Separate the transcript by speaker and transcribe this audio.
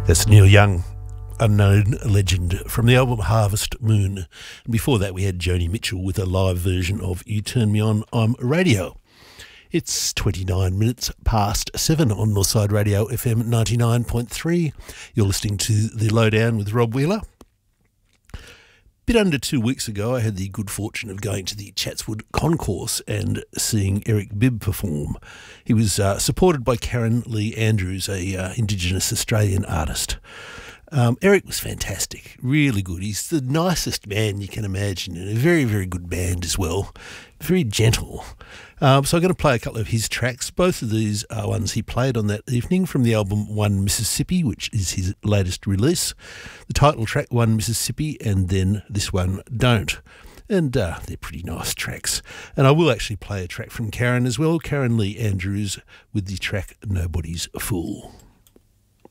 Speaker 1: That's Neil Young, Unknown Legend, from the album Harvest Moon. And before that we had Joni Mitchell with a live version of You Turn Me On, I'm Radio. It's 29 minutes past 7 on Northside Radio FM 99.3. You're listening to The Lowdown with Rob Wheeler. Bit under 2 weeks ago, I had the good fortune of going to the Chatswood Concourse and seeing Eric Bibb perform. He was supported by Karen Lee Andrews, a Indigenous Australian artist. Eric was fantastic, really good. He's the nicest man you can imagine, and a very, very good band as well. Very gentle. So I'm going to play a couple of his tracks. Both of these are ones he played on that evening from the album One Mississippi, which is his latest release. The title track, One Mississippi, and then this one, Don't. And they're pretty nice tracks. And I will actually play a track from Karen as well, Karen Lee Andrews, with the track Nobody's Fool.